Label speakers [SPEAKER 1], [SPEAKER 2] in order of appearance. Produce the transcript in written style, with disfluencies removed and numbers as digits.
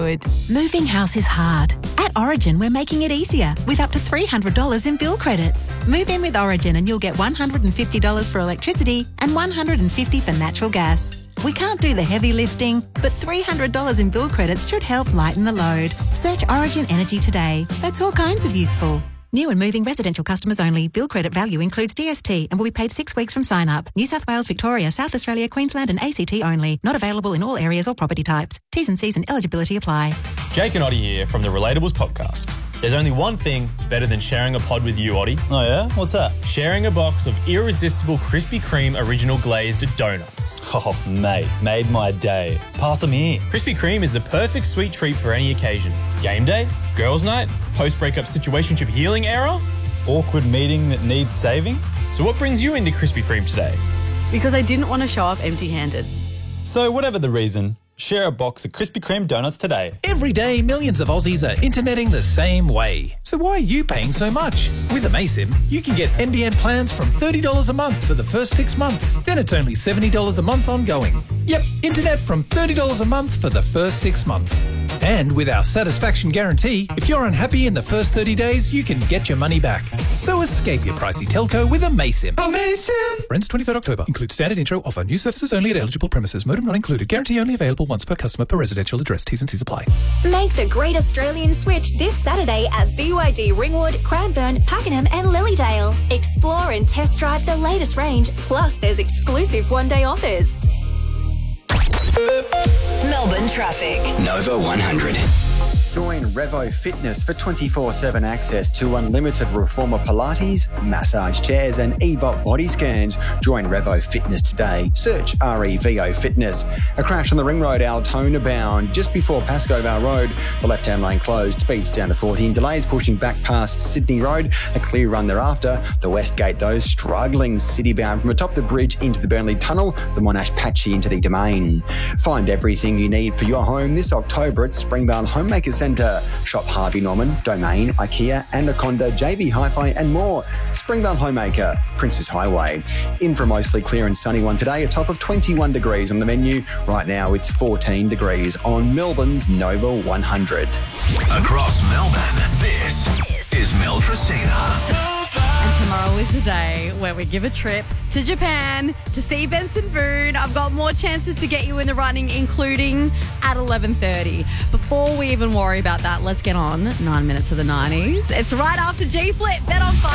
[SPEAKER 1] good.
[SPEAKER 2] Moving house is hard. At Origin, we're making it easier with up to $300 in bill credits. Move in with Origin and you'll get $150 for electricity and $150 for natural gas. We can't do the heavy lifting, but $300 in bill credits should help lighten the load. Search Origin Energy today. That's all kinds of useful. New and moving residential customers only. Bill credit value includes GST and will be paid 6 weeks from sign up. New South Wales, Victoria, South Australia, Queensland and ACT only. Not available in all areas or property types. T's and C's and eligibility apply.
[SPEAKER 3] Jake and Oddie here from the Relatables podcast. There's only one thing better than sharing a pod with you, Oddie.
[SPEAKER 4] Oh yeah? What's that?
[SPEAKER 3] Sharing a box of irresistible Krispy Kreme original glazed donuts.
[SPEAKER 4] Oh, mate, made my day. Pass them here.
[SPEAKER 3] Krispy Kreme is the perfect sweet treat for any occasion. Game day, girls' night, post-breakup situationship healing era.
[SPEAKER 4] Awkward meeting that needs saving.
[SPEAKER 3] So what brings you into Krispy Kreme today?
[SPEAKER 1] Because I didn't want to show up empty-handed.
[SPEAKER 4] So whatever the reason, share a box of Krispy Kreme donuts today.
[SPEAKER 5] Every day, millions of Aussies are interneting the same way. So why are you paying so much? With Amaysim, you can get NBN plans from $30 a month for the first 6 months. Then it's only $70 a month ongoing. Yep, internet from $30 a month for the first 6 months. And with our satisfaction guarantee, if you're unhappy in the first 30 days, you can get your money back. So escape your pricey telco with Amaysim. Amaysim! Ends 23rd October. Includes standard intro offer. New services only at eligible premises. Modem not included. Guarantee only available once per customer per residential address. T's and C's apply.
[SPEAKER 6] Make the Great Australian Switch this Saturday at BYD Ringwood, Cranbourne, Pakenham and Lilydale. Explore and test drive the latest range, plus there's exclusive one-day offers.
[SPEAKER 7] Melbourne traffic.
[SPEAKER 8] Nova 100.
[SPEAKER 9] Join Revo Fitness for 24/7 access to unlimited reformer Pilates, massage chairs and eBot body scans. Join Revo Fitness today. Search REVO Fitness. A crash on the Ring Road, Altona bound, just before Pascoe Vale Road. The left-hand lane closed, speeds down to 14. Delays pushing back past Sydney Road. A clear run thereafter. The West Gate, though, struggling city-bound from atop the bridge into the Burnley Tunnel, the Monash Patchy into the Domain. Find everything you need for your home this October at Springvale Homemaker Centre. Shop Harvey Norman, Domain, IKEA, Anaconda, JB Hi-Fi and more. Springvale Homemaker, Princes Highway. In for a mostly clear and sunny one today, a top of 21 degrees on the menu. Right now it's 14 degrees on Melbourne's Nova 100.
[SPEAKER 8] Across Melbourne, this is Mel Tresina.
[SPEAKER 1] And tomorrow is the day where we give a trip to Japan to see Benson Boone. I've got more chances to get you in the running, including at 11:30. Before we even worry about that, let's get on 9 minutes of the 90s. It's right after G-Flip. Bet on 5.